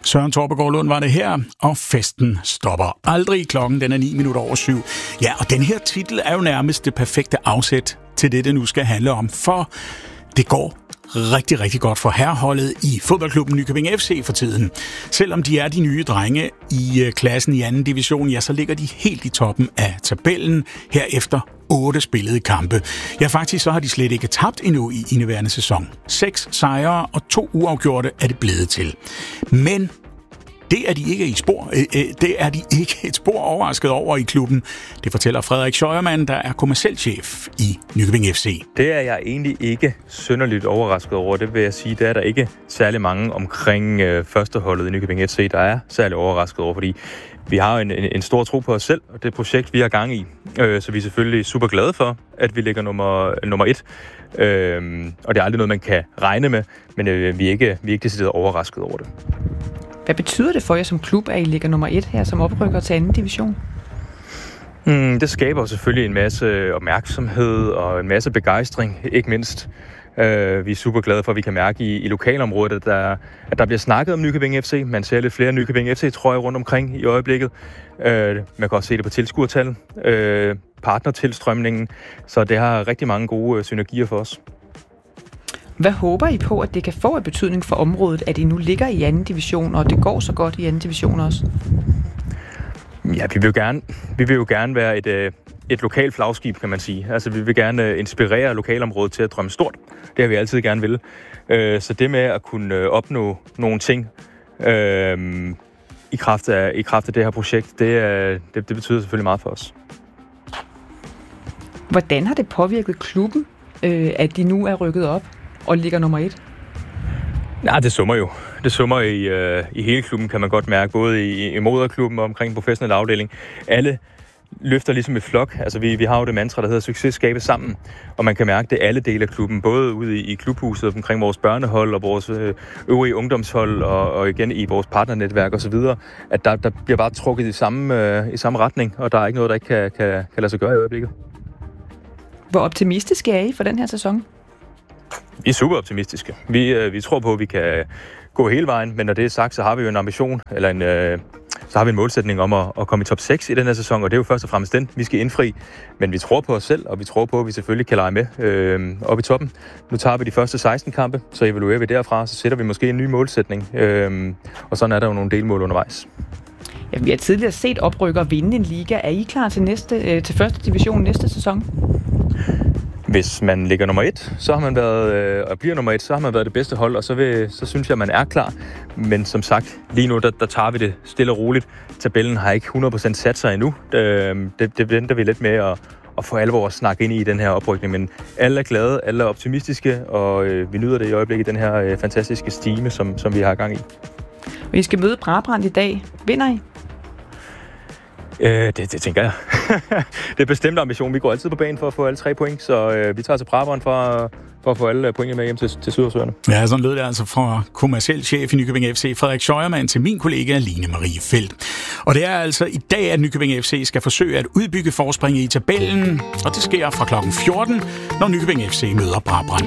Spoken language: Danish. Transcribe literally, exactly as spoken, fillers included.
Søren Torpegaard Lund var det her, og festen stopper aldrig. Klokken den er ni minutter over syv. Ja, og den her titel er jo nærmest det perfekte afsæt til det, det nu skal handle om, for det går rigtig, rigtig godt for herreholdet i fodboldklubben Nykøbing F C for tiden. Selvom de er de nye drenge i klassen i anden division, ja, så ligger de helt i toppen af tabellen herefter otte spillede kampe. Ja, faktisk så har de slet ikke tabt endnu i indeværende sæson. Seks sejre og to uafgjorte er det blevet til. Men det er de ikke i spor. Det er de ikke et spor overrasket over i klubben. Det fortæller Frederik Scheuermann, der er kommercielchef i Nykøbing F C. Det er jeg egentlig ikke synderligt overrasket over. Det vil jeg sige, det er der ikke særlig mange omkring øh, førsteholdet i Nykøbing F C, der er særlig overrasket over, fordi vi har en, en, en stor tro på os selv, og det projekt, vi har gang i. Øh, så vi er selvfølgelig super glade for, at vi ligger nummer, nummer et. Øh, og det er aldrig noget, man kan regne med, men øh, vi er ikke, vi er ikke decideret overrasket over det. Hvad betyder det for jer som klub, at I ligger nummer et her som oprykker til anden division? Mm, det skaber selvfølgelig en masse opmærksomhed og en masse begejstring, ikke mindst. Uh, vi er super glade for, at vi kan mærke i, i lokalområdet, at der, at der bliver snakket om Nykøbing F C. Man ser lidt flere Nykøbing F C-trøjer rundt omkring i øjeblikket. Uh, man kan også se det på tilskuertallet, uh, partnertilstrømningen, så det har rigtig mange gode uh, synergier for os. Hvad håber I på, at det kan få en betydning for området, at I nu ligger i anden division, og det går så godt i anden division også? Ja, vi vil jo gerne, vi vil jo gerne være et, et lokalt flagskib, kan man sige. Altså, vi vil gerne inspirere lokalområdet til at drømme stort. Det har vi altid gerne vil. Så det med at kunne opnå nogle ting øh, i, kraft af, i kraft af det her projekt, det, det, det betyder selvfølgelig meget for os. Hvordan har det påvirket klubben, at de nu er rykket op og ligger nummer et? Nej, det summer jo. Det summer i, øh, i hele klubben, kan man godt mærke, både i, i moderklubben og omkring professionel afdeling. Alle løfter ligesom et flok. Altså, vi, vi har jo det mantra, der hedder succes skabes sammen, og man kan mærke det alle dele af klubben, både ude i, i klubhuset, omkring vores børnehold og vores øh, øvrige ungdomshold, og, og igen i vores partnernetværk osv., at der, der bliver bare trukket i samme, øh, i samme retning, og der er ikke noget, der ikke kan, kan, kan lade sig gøre i øjeblikket. Hvor optimistiske er I for den her sæson? Vi er super optimistiske. Vi, øh, vi tror på, at vi kan gå hele vejen, men når det er sagt, så har vi jo en ambition, eller en, øh, så har vi en målsætning om at, at komme i top seks i den her sæson, og det er jo først og fremmest den, vi skal indfri. Men vi tror på os selv, og vi tror på, at vi selvfølgelig kan lege med øh, oppe i toppen. Nu tager vi de første seksten kampe, så evaluerer vi derfra, så sætter vi måske en ny målsætning, øh, og sådan er der jo nogle delmål undervejs. Ja, vi har tidligere set oprykker vinde en liga. Er I klar til, næste, øh, til første division næste sæson? Hvis man ligger nummer et, så har man været, øh, og bliver nummer et, så har man været det bedste hold, og så, vil, så synes jeg, at man er klar. Men som sagt, lige nu, der, der tager vi det stille og roligt. Tabellen har ikke hundrede procent sat sig endnu. Øh, det, det venter vi lidt med at, at få alvor at snakke ind i den her oprykning. Men alle er glade, alle er optimistiske, og øh, vi nyder det i øjeblikket, den her øh, fantastiske stime, som, som vi har gang i. Og I skal møde Brabrand i dag. Vinder I? Øh, det, det tænker jeg. Det er bestemt ambition. Vi går altid på banen for at få alle tre point, så øh, vi tager til Brabrand for, for at få alle pointene med hjem til, til Sydersøerne. Ja, sådan lød det altså fra kommerciel chef i Nykøbing F C, Frederik Scheuermann, til min kollega Line Marie Feldt. Og det er altså i dag, at Nykøbing F C skal forsøge at udbygge forspringet i tabellen, og det sker fra klokken fjorten, når Nykøbing F C møder Brabrand.